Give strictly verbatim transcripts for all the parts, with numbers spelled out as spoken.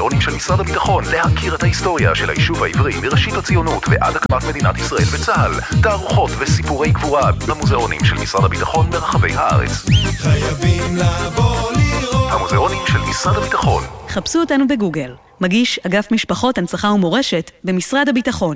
המוזיאונים של משרד הביטחון להכיר את ההיסטוריה של היישוב העברי מראשית הציונות ועד הקמת מדינת ישראל וצה"ל. תערוכות וסיפורי גבורה במוזיאונים של משרד הביטחון ברחבי הארץ. חייבים לבוא לראות. המוזיאונים של משרד הביטחון. חפשו אותנו בגוגל. מגיש אגף משפחות, הנצחה ומורשת במשרד הביטחון.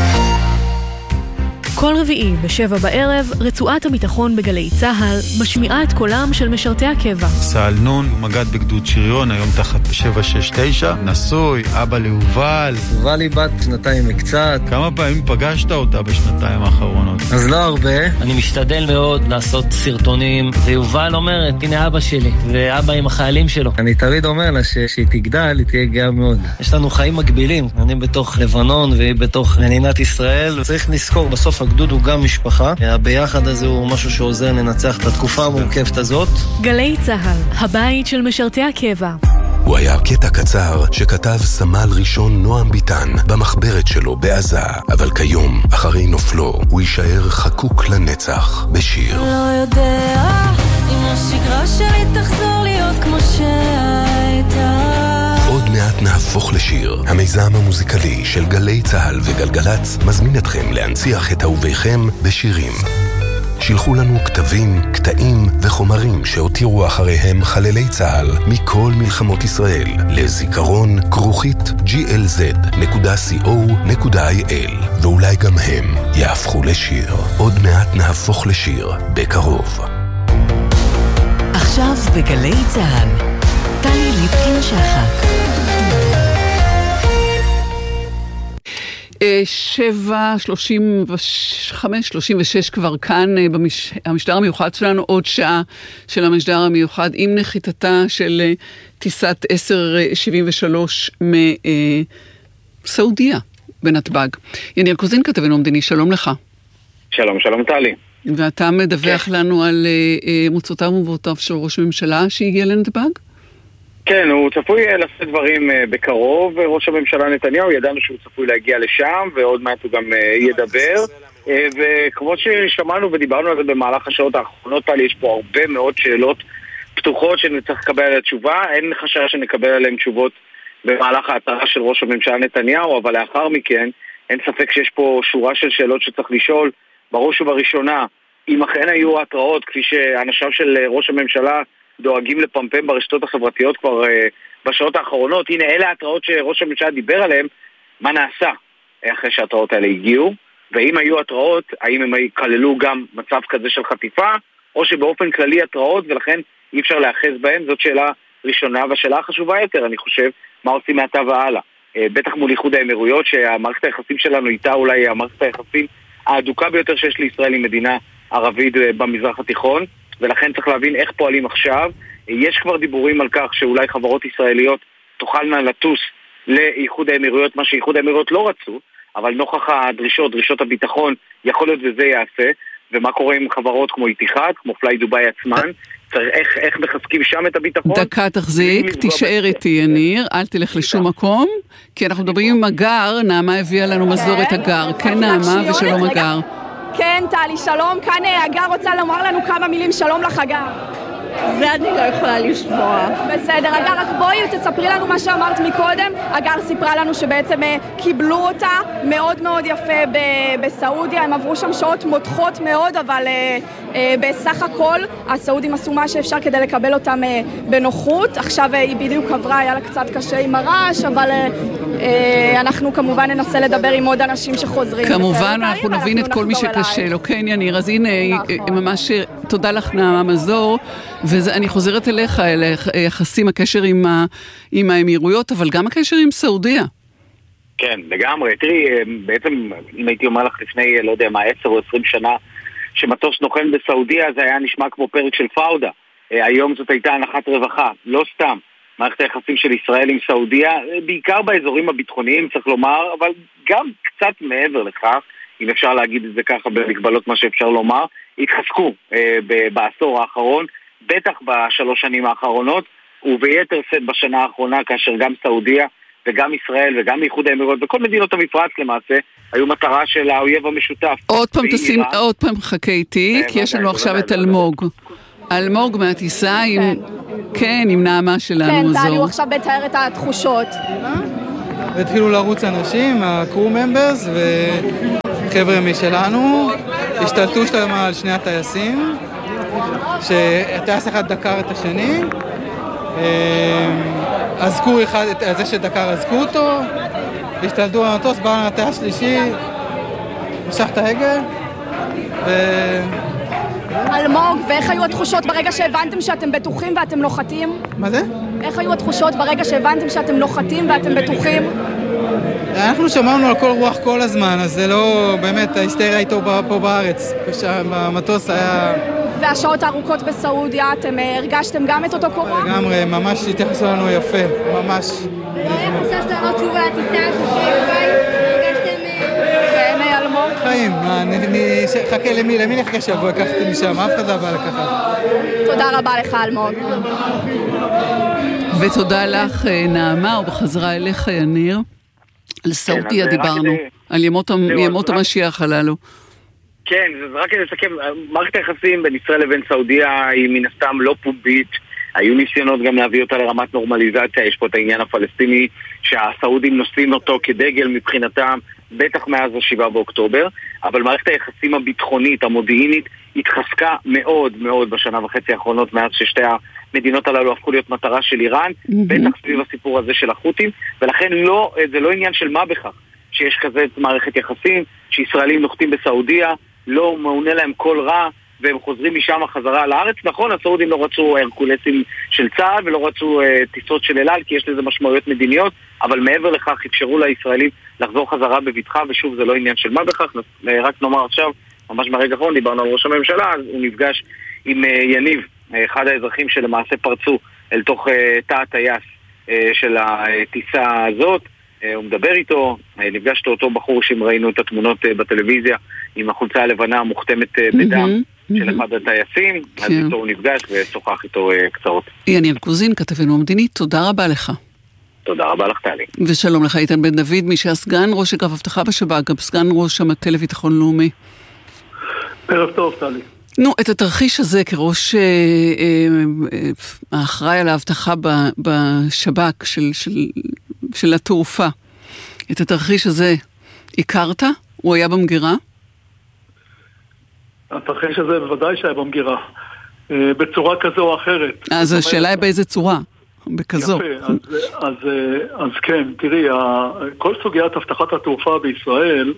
כל רביעי בשבע בערב, רצועת הביטחון בגלי צהל משמיעה את קולם של משרתי הקבע. סהל נון, מגד בגדוד שריון, היום תחת שבע שש תשע, נשוי, אבא ליובל. יובל היא בת שנתיים וקצת. כמה פעמים פגשת אותה בשנתיים האחרונות? אז לא הרבה. אני משתדל מאוד לעשות סרטונים, ויובל אומרת, הנה אבא שלי, ואבא עם החיילים שלו. אני תמיד אומר לה שהיא תגדל, היא תהיה גאה מאוד. יש לנו חיים מקבילים, אני בתוך לבנון והיא בתוך מדינת ישראל. צריך לזכור, בסוף הגדוד הוא גם משפחה. הביחד הזה הוא משהו שעוזר לנצח את התקופה המורכבת הזאת. גלי צהל, הבית של משרתי הקבע. הוא היה קטע קצר שכתב סמל ראשון נועם ביטן במחברת שלו בעזה, אבל כיום, אחרי נופלו, הוא יישאר חקוק לנצח בשיר. לא יודע אם השגרה שלי תחזור להיות כמו שהייתה. עוד מעט נהפוך לשיר. המיזם המוזיקלי של גלי צהל וגלגלץ מזמין אתכם להנציח את אהוביכם בשירים. שילחו לנו כתבים, קטעים וחומרים שהותירו אחריהם חללי צהל מכל מלחמות ישראל לזיכרון כרוכית ג'י אל זד נקודה סי או נקודה איי אל, ואולי גם הם יהפכו לשיר. עוד מעט נהפוך לשיר בקרוב. עכשיו בגלי צהל טלי ליפקין שחק. שבע, שלושים וחמש, שלושים ושש כבר כאן במשדר המיוחד שלנו, עוד שעה של המשדר המיוחד עם נחיתתה של טיסת עשר שבעים ושלוש מסעודיה בנתב"ג. יניר קוזין, כתבנו המדיני, שלום לך. שלום, שלום טלי. ואתה מדווח כן. לנו על מוצאותיו ומבואותיו של ראש הממשלה שהגיע לנתב"ג? כן, הוא צפוי לשאת דברים בקרוב, ראש הממשלה נתניהו, ידענו שהוא צפוי להגיע לשם, ועוד מעט הוא גם ידבר, וכמו ששמענו ודיברנו על זה במהלך השעות האחרונות, יש פה הרבה מאוד שאלות פתוחות שנצטרך לקבל עליהן תשובה, אין חשש שנקבל עליהן תשובות במהלך ההצהרה של ראש הממשלה נתניהו, אבל לאחר מכן אין ספק שיש פה שורה של שאלות שצריך לשאול, בראש ובראשונה, אם אכן היו התראות, כפי שאנשיו של ראש הממשלה דואגים לפמפם ברשתות החברתיות כבר uh, בשעות האחרונות. הנה, אלה ההתראות שראש הממשלה דיבר עליהם, מה נעשה אחרי שההתראות האלה הגיעו, ואם היו התראות, האם הם כללו גם מצב כזה של חטיפה, או שבאופן כללי התראות, ולכן אי אפשר לאחז בהם. זאת שאלה ראשונה, והשאלה החשובה יותר, אני חושב, מה עושים מעתה והלאה. Uh, בטח מול איחוד האמירויות, שהמערכת היחסים שלנו איתה אולי המערכת היחסים האדוקה ביותר שיש לישראל עם מדינה ערבית uh, במזרח התיכון, ולכן צריך להבין איך פועלים עכשיו. יש כבר דיבורים על כך שאולי חברות ישראליות תוכלנה לטוס לאיחוד האמירויות, מה שאיחוד האמירויות לא רצו, אבל נוכח הדרישות, דרישות הביטחון, יכול להיות וזה יעשה. ומה קורה עם חברות כמו איתיחד, כמו פליי דוביי עצמן, צריך איך, איך מחזקים שם את הביטחון. דקה תחזיק, תישאר איתי יניר, אל תלך לשום מקום, כי אנחנו מדברים עם אגר, נעמה הביאה לנו מזור את אגר. כן נעמה ושלום אגר. כן, טלי, שלום. כאן אגר רוצה לומר לנו כמה מילים. שלום לך, אגר. זה אני לא יכולה לשמוע. בסדר, אגר, רק בואי תספרי לנו מה שאמרת מקודם. אגר סיפרה לנו שבעצם קיבלו אותה מאוד מאוד יפה בסעודיה. הם עברו שם שעות מותחות מאוד, אבל בסך הכל הסעודים עשו מה שאפשר כדי לקבל אותם בנוחות. עכשיו היא בדיוק עברה, היה לה קצת קשה עם הרעש, אבל אנחנו כמובן ננסה לדבר עם עוד אנשים שחוזרים. כמובן, אנחנו נבין את כל מי שקשה לו. כן, יניר, אז הנה, ממש תודה לך נעמה מזור, ואני חוזרת אליך, אל יחסים, הקשר עם, ה, עם האמירויות, אבל גם הקשר עם סעודיה. כן, לגמרי. תראי, בעצם, אם הייתי אומר לך לפני, לא יודע מה, עשר או עשרים שנה, שמטוס נוחן בסעודיה, זה היה נשמע כמו פרק של פאודה. היום זאת הייתה הנחת רווחה, לא סתם. מערכת היחסים של ישראל עם סעודיה, בעיקר באזורים הביטחוניים, צריך לומר, אבל גם קצת מעבר לכך, אם אפשר להגיד את זה ככה במגבלות מה שאפשר לומר, התחזקו אה, בעשור האחרון, בטח בשלוש שנים האחרונות, וביתר שאת בשנה האחרונה, כאשר גם סעודיה וגם ישראל וגם איחוד האמירויות וכל מדינות המפרץ למעשה, היו מטרה של האויב המשותף. עוד פעם תשים, עוד פעם חכה איתי, כי יש לנו עכשיו את אלמוג. אלמוג מהטיסה עם... כן, עם נעמה שלנו. כן, טלי, הוא עכשיו מתאר את התחושות. והתחילו לרוץ אנשים, הקרו ממברס וחבר'ה משלנו, השתלטו שלהם על שני הטייסים, שהטייס אחד דקר את השני, אזקו אחד, את זה שדקר אזקו אותו, השתלטו על המטוס, בא הטייס שלישי, משך את ההגה, ו... אלמוג, ואיך היו התחושות ברגע שהבנתם שאתם בטוחים ואתם נוחתים? מה זה? איך היו התחושות ברגע שהבנתם שאתם נוחתים ואתם בטוחים? אנחנו שמענו על כל רוח כל הזמן, אז זה לא באמת ההיסטריה איתו פה בארץ. המטוס היה... והשעות הארוכות בסעודיה, אתם הרגשתם גם את אותו קורה? לגמרי, ממש התייחסו לנו יפה, ממש. היה חושש לענות שוב על הטיסה, הרגשתם... כן, אלמוג? חיים, חכה למי, למי נחכה שבוע, לקחתי משם, אף אחד לא בא לקחת. תודה רבה לך, אלמוג. ותודה לך, נעמה, ובחזרה אליך, יניר. על סעודיה דיברנו, על ימות המשיח הללו. כן, זה רק כדי לסכם, מערכת היחסים בין ישראל לבין סעודיה היא מן הסתם לא פומבית, היו ניסיונות גם להביא אותה לרמת נורמליזציה, יש פה את העניין הפלסטיני שהסעודים נושאים אותו כדגל מבחינתם, בטח מאז השבעה באוקטובר, אבל מערכת היחסים הביטחונית, המודיעינית, התחזקה מאוד מאוד בשנה וחצי האחרונות מאז ששתי המדינות הללו הפכו להיות מטרה של איראן, mm-hmm. בטח סביב הסיפור הזה של החות'ים, ולכן לא, זה לא עניין של מה בכך שיש כזה מערכת יחסים, שישראלים נוחתים בסעודיה, לא מעונה להם כל רע, והם חוזרים משם חזרה לארץ. נכון, הסעודים לא רצו הרקולסים של צה"ל ולא רצו uh, טיסות של אל על, כי יש לזה משמעויות מדיניות, אבל מעבר לכך אפשרו לישראלים לחזור חזרה בביטחה, ושוב זה לא עניין של מה בכך. רק נאמר עכשיו, ממש מהרגע האחרון דיברנו על ראש הממשלה, הוא נפגש עם uh, יניב, אחד האזרחים שלמעשה פרצו אל תוך uh, תא הטייס uh, של הטיסה הזאת. uh, הוא מדבר איתו, uh, נפגש אותו בחור שאם ראינו את התמונות uh, בטלוויזיה עם החולצה הלבנה המוכתמת uh, בדם mm-hmm. של אחד הטייסים, כן. אז איתו הוא נפגש ושוחח איתו uh, קצרות. יניר קוזין, כתבנו המדיני, תודה רבה לך. תודה רבה לך, טלי. ושלום לך, איתן בן דוד, מי שהסגן ראש אגף אבטחה בשב"כ, גם סגן ראש המטה לביטחון לאומי. ערב טוב, טלי. נו, את התרחיש הזה כראש אה, אה, אה, האחראי על האבטחה בשב"כ של, של, של התעופה, את התרחיש הזה הכרת? הוא היה במגירה? התרחיש הזה בוודאי שהיה במגירה, אה, בצורה כזו או אחרת. אז השאלה היא באיזה צורה? בכזו. יפה, אז, אז, אז כן, תראי, כל סוגיית אבטחת התעופה בישראל,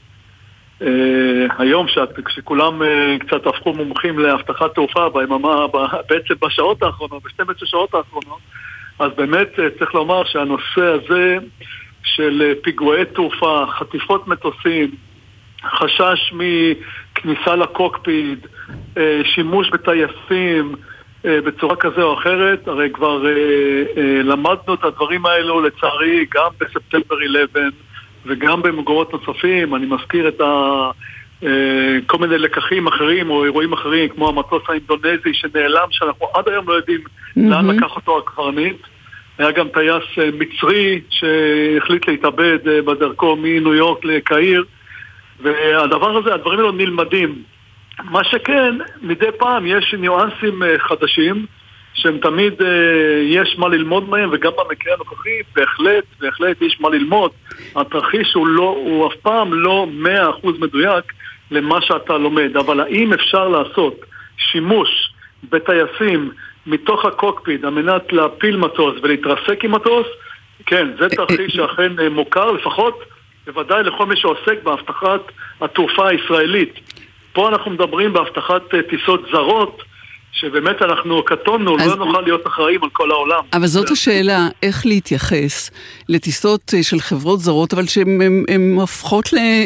היום שכולם קצת הפכו מומחים להבטחת תעופה ביממה, בעצם בשעות האחרונות, ב-שתים עשרה שעות האחרונות, אז באמת צריך לומר שהנושא הזה של פיגועי תעופה, חטיפות מטוסים, חשש מכניסה לקוקפיט, שימוש בטייסים בצורה כזה או אחרת, הרי כבר למדנו את הדברים האלו לצערי גם בספטמבר אחת עשרה וגם במקומות נוספים. אני מזכיר את ה, כל מיני לקחים אחרים או אירועים אחרים, כמו המטוס האינדונזי שנעלם, שאנחנו עד היום לא יודעים mm-hmm. לאן לקח אותו הקברניט. היה גם טייס מצרי שהחליט להתאבד בדרכו מניו יורק לקהיר, והדבר הזה, הדברים האלו נלמדים. מה שכן, מדי פעם יש ניואנסים חדשים, שהם תמיד יש מה ללמוד מהם, וגם במקרה הנוכחי בהחלט, בהחלט יש מה ללמוד. התרחיש הוא, לא, הוא אף פעם לא מאה אחוז מדויק למה שאתה לומד, אבל האם אפשר לעשות שימוש בטייסים מתוך הקוקפיט על מנת להפיל מטוס ולהתרסק עם מטוס? כן, זה תרחיש שאכן מוכר, לפחות בוודאי לכל מי שעוסק בהבטחת התעופה הישראלית. פה אנחנו מדברים בהבטחת טיסות זרות, שבאמת אנחנו קטונו, אז... לא נוכל להיות אחראים על כל העולם. אבל זאת השאלה, איך להתייחס לטיסות של חברות זרות, אבל שהן הופכות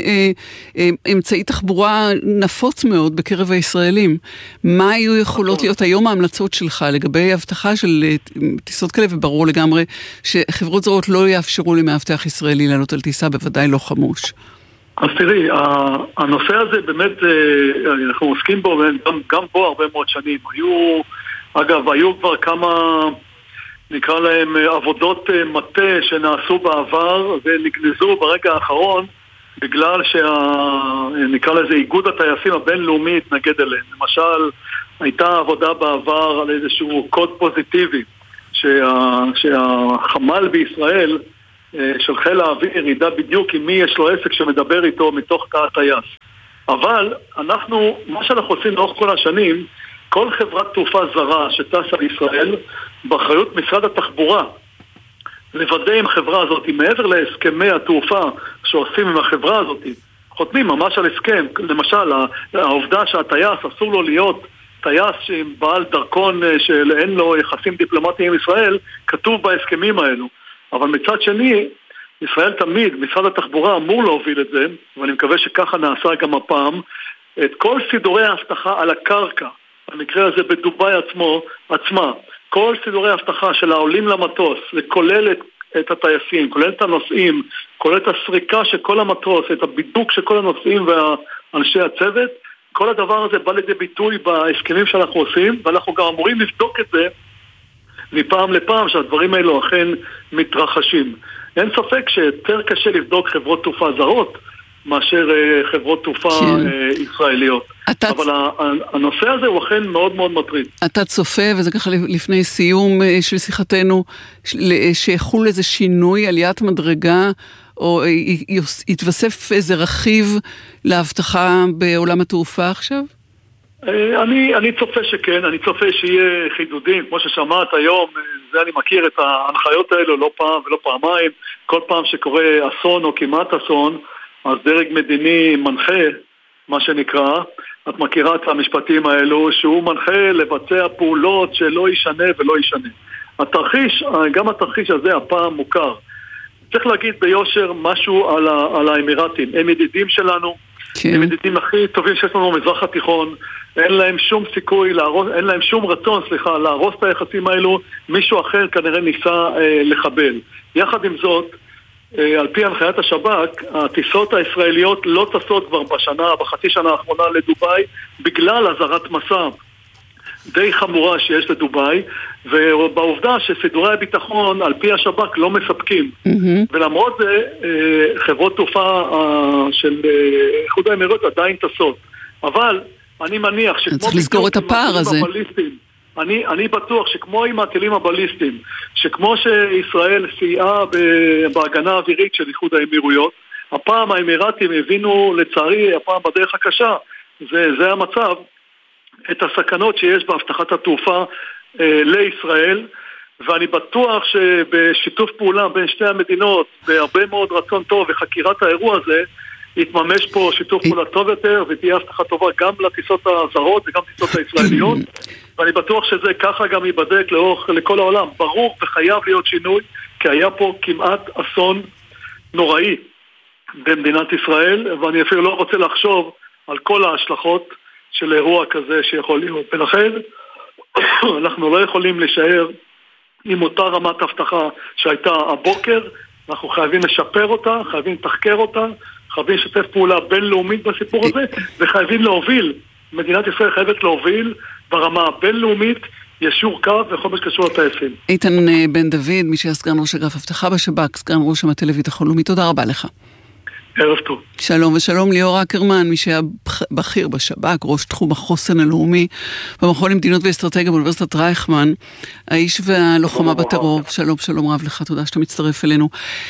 לאמצעי תחבורה נפוץ מאוד בקרב הישראלים. מה היו יכולות להיות היום ההמלצות שלך לגבי הבטחה של טיסות כאלה, וברור לגמרי שחברות זרות לא יאפשרו למאבטח ישראלי לעלות על טיסה, בוודאי לא חמוש. אז תראי, הנושא הזה באמת, אנחנו עוסקים בו, גם, גם בו הרבה מאוד שנים. היו, אגב, היו כבר כמה, נקרא להם, עבודות מטה שנעשו בעבר, ונגנזו ברגע האחרון, בגלל שנקרא לזה איגוד הטייסים הבינלאומי התנגד אליהם. למשל, הייתה עבודה בעבר על איזשהו קוד פוזיטיבי, שה, שהחמ"ל בישראל של חיל האוויר ידע בדיוק עם מי יש לו עסק שמדבר איתו מתוך תא הטייס. אבל אנחנו, מה שאנחנו עושים לאורך כל השנים, כל חברת תעופה זרה שטסה לישראל, באחריות משרד התחבורה, לוודא עם חברה הזאת, מעבר להסכמי התעופה שעושים עם החברה הזאת, חותמים ממש על הסכם, למשל, העובדה שהטייס אסור לו להיות טייס עם בעל דרכון שאין לו יחסים דיפלומטיים עם ישראל, כתוב בהסכמים האלו. אבל מצד שני, ישראל תמיד, משרד התחבורה אמור להוביל את זה, ואני מקווה שככה נעשה גם הפעם, את כל סידורי ההבטחה על הקרקע, המקרה הזה בדוביי עצמו, עצמה, כל סידורי ההבטחה של העולים למטוס, וכולל את, את הטייסים, כולל את הנוסעים, כולל את הסריקה של כל המטוס, את הבידוק של כל הנוסעים ואנשי הצוות, כל הדבר הזה בא לידי ביטוי בהסכמים שאנחנו עושים, ואנחנו גם אמורים לבדוק את זה מפעם לפעם שהדברים האלו אכן מתרחשים. אין ספק שיותר קשה לבדוק חברות תעופה זרות מאשר חברות תעופה כן. ישראליות. אתה... אבל הנושא הזה הוא אכן מאוד מאוד מטריד. אתה צופה, וזה ככה לפני סיום של שיחתנו, שיחול איזה שינוי, עליית מדרגה, או יתווסף איזה רכיב להבטחה בעולם התעופה עכשיו? אני, אני צופה שכן, אני צופה שיהיה חידודים, כמו ששמעת היום, זה אני מכיר את ההנחיות האלו לא פעם ולא פעמיים, כל פעם שקורה אסון או כמעט אסון, אז דרג מדיני מנחה, מה שנקרא, את מכירה את המשפטים האלו, שהוא מנחה לבצע פעולות שלא ישנה ולא ישנה. התרחיש, גם התרחיש הזה הפעם מוכר. צריך להגיד ביושר משהו על, ה, על האמירתים, הם ידידים שלנו, כן. הם ידידים הכי טובים שיש לנו במזרח התיכון, אין להם שום סיכוי, להרוס, אין להם שום רצון, סליחה, להרוס את היחסים האלו, מישהו אחר כנראה ניסה אה, לחבל. יחד עם זאת, אה, על פי הנחיית השב"כ, הטיסות הישראליות לא טסות כבר בשנה, בחצי שנה האחרונה לדוביי, בגלל הזרת מסע די חמורה שיש לדוביי, ובעובדה שסידורי הביטחון על פי השב"כ לא מספקים. Mm-hmm. ולמרות זה, אה, חברות תעופה אה, של איחוד האמירויות עדיין טסות. אבל אני מניח שכמו... צריך לסגור את הפער הזה. אני, אני בטוח שכמו עם הטילים הבליסטיים, שכמו שישראל סייעה בהגנה האווירית של איחוד האמירויות, הפעם האמירתים הבינו לצערי, הפעם בדרך הקשה, זה, זה המצב, את הסכנות שיש בהבטחת התעופה אה, לישראל, ואני בטוח שבשיתוף פעולה בין שתי המדינות, בהרבה מאוד רצון טוב וחקירת האירוע הזה, יתממש פה שיתוף פעולה טוב יותר, ותהיה הבטחה טובה גם לטיסות הזרות וגם לטיסות הישראליות, ואני בטוח שזה ככה גם ייבדק לאורך לכל העולם. ברור וחייב להיות שינוי, כי היה פה כמעט אסון נוראי במדינת ישראל, ואני אפילו לא רוצה לחשוב על כל ההשלכות של אירוע כזה שיכול להיות. ולכן אנחנו לא יכולים להישאר עם אותה רמת הבטחה שהייתה הבוקר, אנחנו חייבים לשפר אותה, חייבים לתחקר אותה, חייבים לשתף פעולה בינלאומית בסיפור הזה, וחייבים להוביל, מדינת ישראל חייבת להוביל ברמה הבינלאומית, ישור קו וכל מה שקשור לטייסים. איתן בן דוד, מי שהיה סגן ראש אגף אבטחה בשב"כ, סגן ראש המטה לביטחון לאומי, תודה רבה לך. ערב טוב. שלום ושלום ליאור אקרמן, מי שהיה בכיר בשב"כ, ראש תחום החוסן הלאומי, במכון למדינות ואסטרטגיה באוניברסיטת רייכמן, האיש והלוחמה בטרור. שלום, שלום רב לך, תודה שאתה מצטרף אלינו.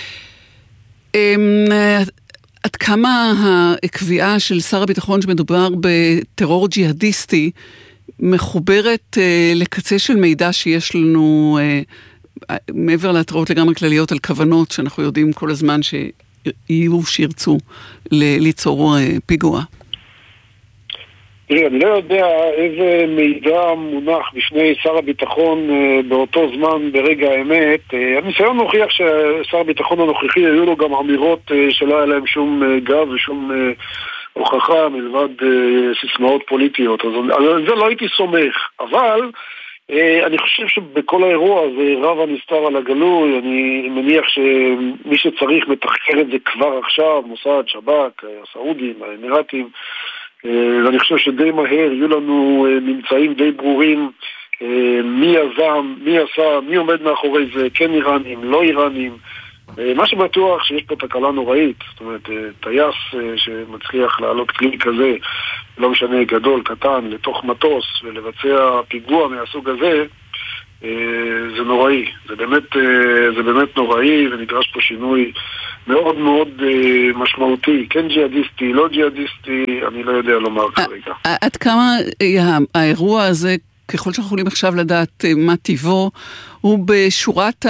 עד כמה הקביעה של שר הביטחון שמדובר בטרור ג'יהדיסטי מחוברת לקצה של מידע שיש לנו מעבר להתראות לגמרי כלליות על כוונות שאנחנו יודעים כל הזמן ש... יהיו שירצו ליצור פיגוע? תראה, אני לא יודע איזה מידע מונח בפני שר הביטחון באותו זמן ברגע האמת. הניסיון מוכיח ששר הביטחון הנוכחי היו לו גם אמירות שלא היה להם שום גב ושום הוכחה מלבד סיסמאות פוליטיות. אז על זה לא הייתי סומך. אבל אני חושב שבכל האירוע הזה רב הנסתר על הגלוי. אני מניח שמי שצריך מתחקר את זה כבר עכשיו, מוסד, שב"כ, הסעודים, האמירתים, ואני חושב שדי מהר יהיו לנו ממצאים די ברורים מי יזם, מי עשה, מי עומד מאחורי זה, כן איראנים, לא איראנים. מה שבטוח שיש פה תקלה נוראית, זאת אומרת, טייס שמצליח לעלות כלי כזה, לא משנה גדול, קטן, לתוך מטוס ולבצע פיגוע מהסוג הזה, זה נוראי, זה באמת, זה באמת נוראי, ונדרש פה שינוי מאוד מאוד משמעותי, כן ג'יהאדיסטי, לא ג'יהאדיסטי, אני לא יודע לומר כרגע. עד כמה האירוע הזה, ככל שאנחנו יכולים עכשיו לדעת מה טיבו, הוא בשורת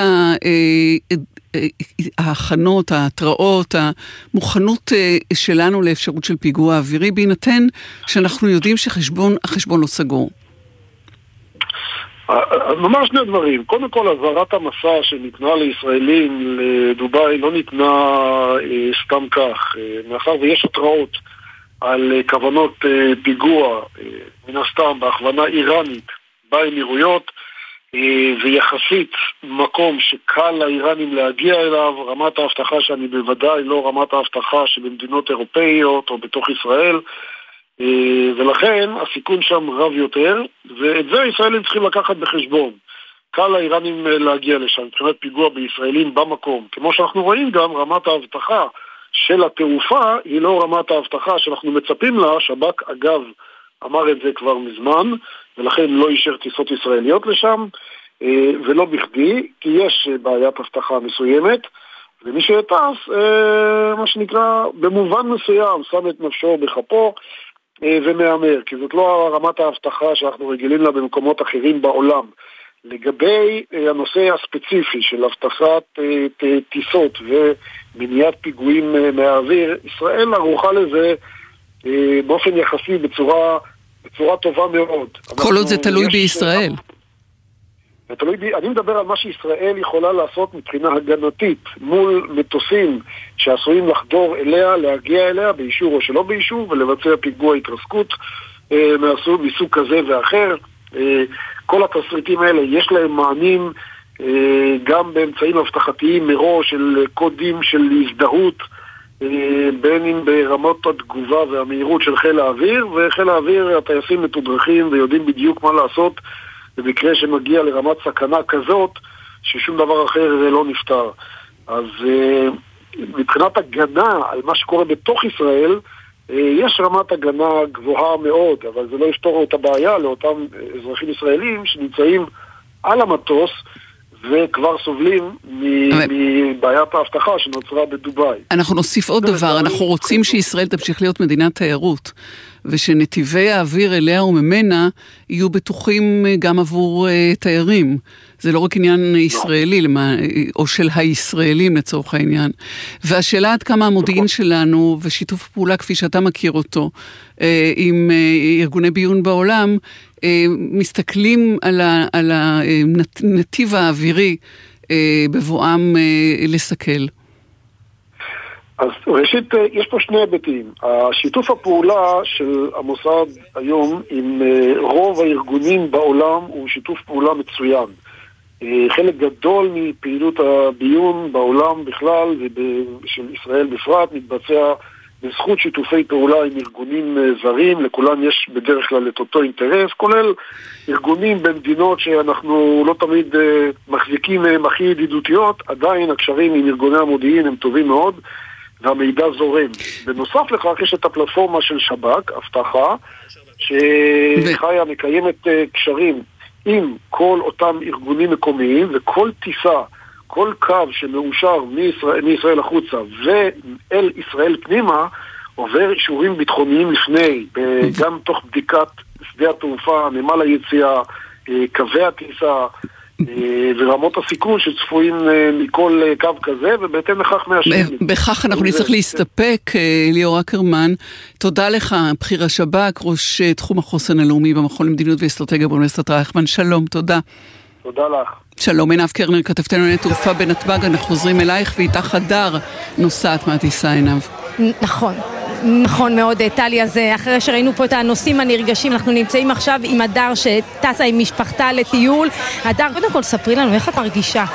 ההכנות, ההתראות, המוכנות שלנו לאפשרות של פיגוע אווירי, בהינתן שאנחנו יודעים שהחשבון לא סגור? נאמר שני דברים. קודם כל, הזהרת המסע שניתנה לישראלים לדובאי לא ניתנה סתם כך. מאחר ויש התראות על כוונות פיגוע, מן הסתם בהכוונה איראנית באמירויות, ויחסית מקום שקל לאיראנים להגיע אליו, רמת ההבטחה שאני בוודאי לא רמת ההבטחה שבמדינות אירופאיות או בתוך ישראל, ולכן הסיכון שם רב יותר, ואת זה הישראלים צריכים לקחת בחשבון. קל לאיראנים להגיע לשם, מבחינת פיגוע בישראלים במקום. כמו שאנחנו רואים גם, רמת ההבטחה של התעופה היא לא רמת ההבטחה שאנחנו מצפים לה. שב"כ אגב אמר את זה כבר מזמן, ולכן לא אישר טיסות ישראליות לשם, ולא בכדי, כי יש בעיית הבטחה מסוימת, ומי שטס, מה שנקרא, במובן מסוים, שם את נפשו בכפו, ומאמר, כי זאת לא רמת ההבטחה שאנחנו רגילים לה במקומות אחרים בעולם. לגבי הנושא הספציפי של הבטחת טיסות ומניעת פיגועים מהאוויר, ישראל ערוכה לזה באופן יחסי בצורה, בצורה טובה מאוד. כל עוד זה תלוי בישראל. אני מדבר על מה שישראל יכולה לעשות מבחינה הגנתית מול מטוסים שעשויים לחדור אליה, להגיע אליה באישור או שלא באישור, ולבצע פיגוע התרסקות אה, מסוג כזה ואחר. אה, כל התסריטים האלה יש להם מענים אה, גם באמצעים הבטחתיים מראש של קודים של הזדהות, אה, בין אם ברמות התגובה והמהירות של חיל האוויר, וחיל האוויר הטייסים מתודרכים ויודעים בדיוק מה לעשות במקרה שמגיע לרמת סכנה כזאת, ששום דבר אחר לא נפטר. אז מבחינת הגנה על מה שקורה בתוך ישראל, יש רמת הגנה גבוהה מאוד, אבל זה לא יפתור את הבעיה לאותם אזרחים ישראלים שנמצאים על המטוס, וכבר סובלים מבעיית ההבטחה שנוצרה בדובאי. אנחנו נוסיף עוד דבר, אנחנו רוצים שישראל תמשיך להיות מדינת תיירות, ושנתיבי האוויר אליה וממנה יהיו בטוחים גם עבור תיירים. זה לא רק עניין ישראלי, או של הישראלים לצורך העניין. והשאלה עד כמה המודיעין שלנו, ושיתוף פעולה כפי שאתה מכיר אותו, עם ארגוני ביון בעולם, מסתכלים על הנתיב האווירי בבואם לסכל. אז ראשית, יש פה שני היבטים. השיתוף הפעולה של המוסד היום עם רוב הארגונים בעולם הוא שיתוף פעולה מצוין. חלק גדול מפעילות הביון בעולם בכלל ושל ישראל בפרט מתבצע בזכות שיתופי פעולה עם ארגונים זרים, לכולם יש בדרך כלל את אותו אינטרס, כולל ארגונים במדינות שאנחנו לא תמיד מחזיקים מהם הכי ידידותיות, עדיין הקשרים עם ארגוני המודיעין הם טובים מאוד, והמידע זורם. בנוסף לכך יש את הפלטפורמה של שב"כ, הבטחה, שחיה מקיימת קשרים עם כל אותם ארגונים מקומיים, וכל טיסה, כל קו שמאושר מישראל, מישראל החוצה ואל ישראל פנימה, עובר אישורים ביטחוניים לפני, גם תוך בדיקת שדה התעופה, נמל היציאה, קווי הטיסה, ורמות הסיכון שצפויים מכל קו כזה, ובהתאם לכך מאשרים. בכך אנחנו נצטרך להסתפק, ליאור אקרמן. תודה לך, בכיר השב"כ, ראש תחום החוסן הלאומי במכון למדיניות ואסטרטגיה באוניברסיטת רייכמן. שלום, תודה. תודה לך. שלום, עינב קרנר, כתבתנו לענייני תעופה בנתב"ג, אנחנו חוזרים אלייך, ואיתך הדר נוסעת מהטיסה, עינב. נכון. נכון מאוד, טלי, אז אחרי שראינו פה את הנושאים הנרגשים, אנחנו נמצאים עכשיו עם הדר שטסה עם משפחתה לטיול. הדר, קודם כל, ספרי לנו, איך את מרגישה?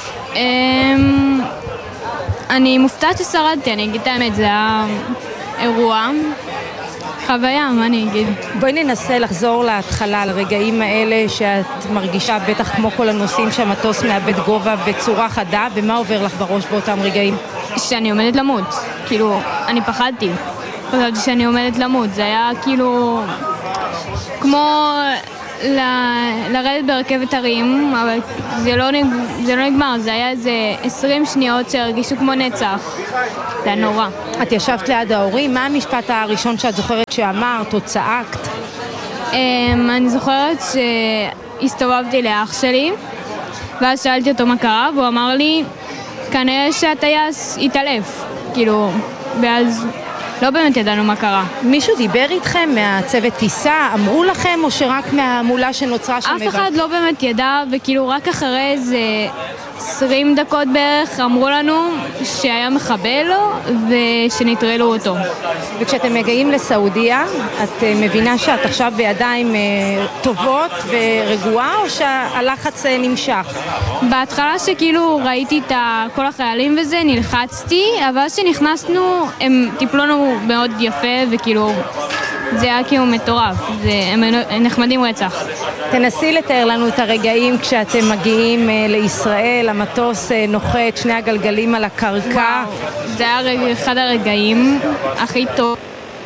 אני מופתעת ששרדתי, אני אגיד את האמת, זה היה אירוע, חוויה, מה אני אגיד? בואי ננסה לחזור להתחלה, לרגעים האלה שאת מרגישה, בטח כמו כל הנושאים שהמטוס מאבד גובה בצורה חדה, ומה עובר לך בראש באותם רגעים? שאני עומדת למות, כאילו, אני פחדתי. חשבתי שאני עומדת למות, זה היה כאילו כמו ל- לרדת ברכבת הרים, אבל זה לא, נג... זה לא נגמר, זה היה איזה עשרים שניות שהרגישו כמו נצח. זה היה נורא. את ישבת ליד ההורים, מה המשפט הראשון שאת זוכרת שאמרת או צעקת? אני זוכרת שהסתובבתי לאח שלי, ואז שאלתי אותו מה קרה, והוא אמר לי, כנראה שהטייס התעלף, כאילו, ואז לא באמת ידענו מה קרה. מישהו דיבר איתכם מהצוות טיסה? אמרו לכם או שרק מהמולה שנוצרה שם? אף אחד לא באמת ידע, וכאילו רק אחרי איזה עשרים דקות בערך אמרו לנו שהיה מחבל ושנטרלו אותו. וכשאתם מגיעים לסעודיה, את מבינה שאת עכשיו בידיים טובות ורגועה או שהלחץ נמשך? בהתחלה שכאילו ראיתי את כל החיילים וזה, נלחצתי, אבל כשנכנסנו הם טיפלו לנו מאוד יפה וכאילו זה היה כאילו מטורף, זה, הם נחמדים רצח. תנסי לתאר לנו את הרגעים כשאתם מגיעים לישראל, המטוס נוחת, שני הגלגלים על הקרקע. וואו, זה היה רגע, אחד הרגעים הכי טוב.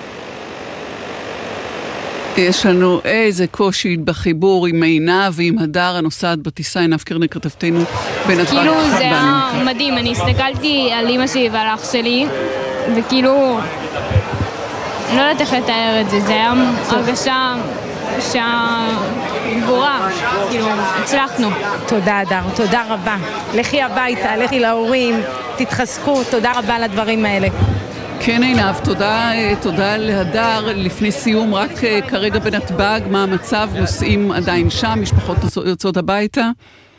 יש לנו איזה קושי בחיבור עם עינב ועם הדר הנוסעת בטיסה. עינב קרנר כתבתנו בין הדבר. כאילו זה היה מדהים, אני הסתכלתי על אמא שלי ועל אח שלי וכאילו לא יודעת איך לתאר את זה, זה היה הרגשה שהגבורה, כאילו, הצלחנו. תודה אדר, תודה רבה. לכי הביתה, לכי להורים, תתחזקו, תודה רבה על הדברים האלה. כן עינב, תודה, תודה להדר. לפני סיום, רק כרגע בנתב"ג, מה המצב? נוסעים עדיין שם, משפחות יוצאות הביתה.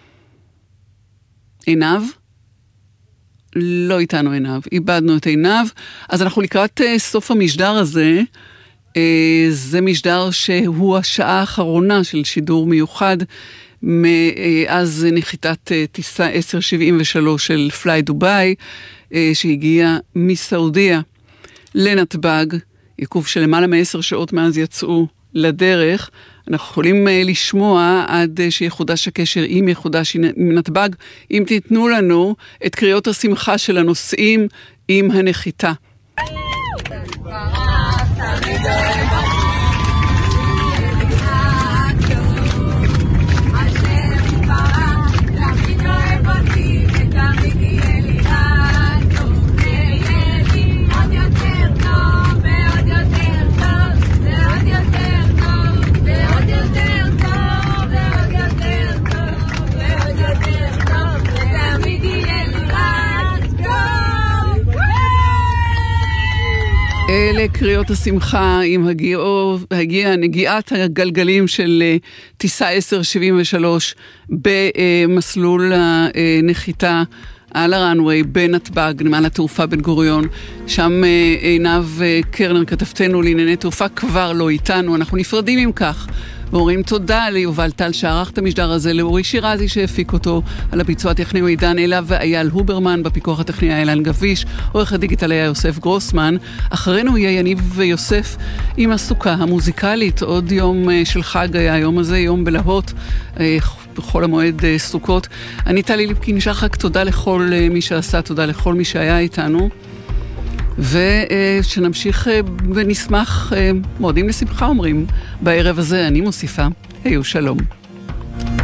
עינב? לא איתנו עינב, איבדנו את עינב. אז אנחנו לקראת סוף המשדר הזה. זה משדר שהוא השעה האחרונה של שידור מיוחד מאז נחיתת טיסה עשר שבעים ושלוש של פליי דוביי, שהגיעה מסעודיה לנתב"ג, עיכוב של למעלה מעשר שעות מאז יצאו לדרך. אנחנו יכולים לשמוע עד שיחודש הקשר עם יחודש מנתב"ג, אם תיתנו לנו את קריאות השמחה של הנוסעים עם הנחיתה. אלה קריאות השמחה עם הגיעו, הגיע נגיעת הגלגלים של טיסה עשר שבעים ושלוש במסלול הנחיתה על הרנווי בנתב"ג, נמל התעופה בן גוריון. שם עינב קרנר כתבתנו לענייני תעופה כבר לא איתנו. אנחנו נפרדים עם כך ואומרים תודה ליובל טל שערך את המשדר הזה, לאורי שירזי שהפיק אותו, על הביצוע הטכני עידן אלה ואייל הוברמן, בפיקוח הטכני אילן גביש, עורך הדיגיטל היה יוסף גרוסמן. אחרינו יהיה יניב ויוסף עם הסוכה המוזיקלית. עוד יום של חג היה היום הזה, יום בלהות בכל המועד סוכות. אני טלי ליפקין שחק, תודה לכל מי שעשה, תודה לכל מי שהיה איתנו, ושנמשיך ונשמח, מועדים לשמחה אומרים בערב הזה. אני מוסיפה, היו שלום.